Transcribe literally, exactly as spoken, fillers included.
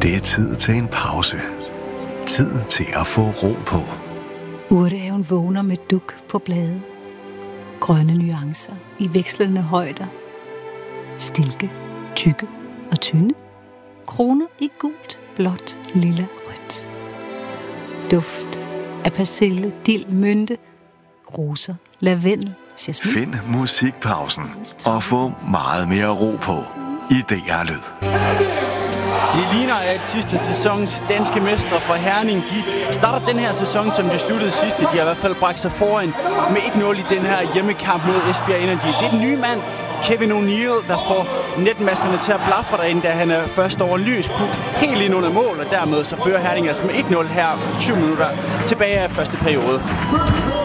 Det er tid til en pause. Tid til at få ro på. Urtehaven vågner med duk på blade. Grønne nuancer i vekslende højder. Stilke, tykke og tynde. Kroner i gult, blåt, lilla, rødt. Duft af persille, dild, mynte, roser, lavendel, jasmin. Find musikpausen og få meget mere ro på i D R Lyd. De ligner, at sidste sæsons danske mestre fra Herning, de starter den her sæson, som de sluttede sidste. De har i hvert fald bragt sig foran med et nul i den her hjemmekamp mod Esbjerg Energy. Det er den nye mand, Kevin O'Neill, der får netmaskerne til at blaffe derinde, da han er først over en lys puk helt ind under mål, og dermed så fører Herning altså med et nul her syv minutter tilbage af første periode.